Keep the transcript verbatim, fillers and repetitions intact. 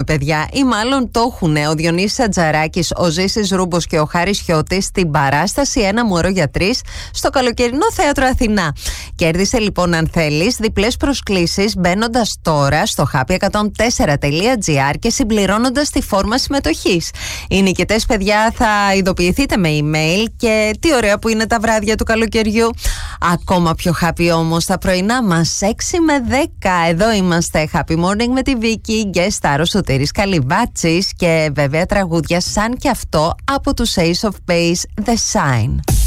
παιδιά, ή μάλλον το έχουν ο Διονύσης Ατζαράκης, ο Ζήσης Ρούμπος και ο Χάρης Χιώτης στην παράσταση Ένα μωρό για τρεις στο καλοκαιρινό θέατρο Αθηνά. Κέρδισε λοιπόν, αν θέλεις, διπλές προσκλήσεις μπαίνοντας τώρα στο happy εκατόν τέσσερα τελεία τζι άρ και συμπληρώνοντας τη φόρμα συμμετοχής. Οι νικητές, παιδιά, θα ειδοποιηθείτε με email και τι ωραία που είναι τα βράδια του καλοκαιριού. Ακόμα πιο happy όμως τα πρωινά μας, έξι με δέκα. Εδώ είμαστε, Happy Morning με τη Βίκη, guest star ο Σωτήρης Καλυβάτσης και βέβαια τραγούδια σαν και αυτό από τους Ace of Base, The Sign.